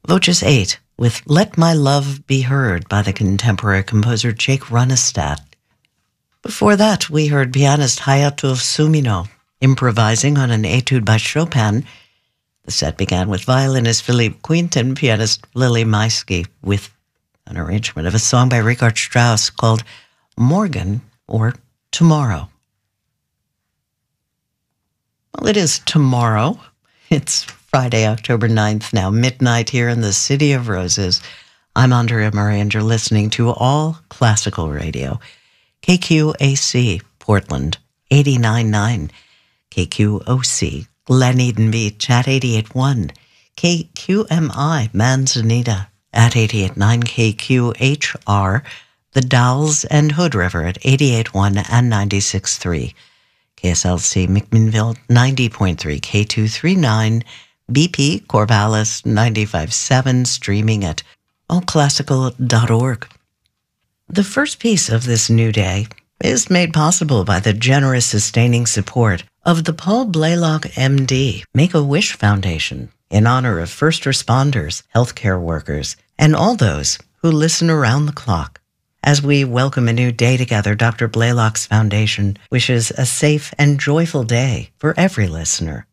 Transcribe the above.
Voces 8 with Let My Love Be Heard by the contemporary composer Jake Runestad. Before that, we heard pianist Hayato Sumino improvising on an etude by Chopin. The set began with violinist Philippe Quint and pianist Lily Maisky with an arrangement of a song by Richard Strauss called Morgen or Tomorrow. Well, it is tomorrow. It's Friday, October 9th now, midnight here in the City of Roses. I'm Andrea Murray, and you're listening to All Classical Radio. KQAC, Portland, 89.9. KQOC, Glen Eden Beach at 88.1. KQMI, Manzanita at 88.9. KQHR, The Dalles and Hood River at 88.1 and 96.3. KSLC, McMinnville, 90.3. K239, BP, Corvallis, 95.7, streaming at allclassical.org. The first piece of this new day is made possible by the generous sustaining support of the Paul Blaylock, MD, Make-A-Wish Foundation in honor of first responders, healthcare workers, and all those who listen around the clock. As we welcome a new day together, Dr. Blaylock's Foundation wishes a safe and joyful day for every listener.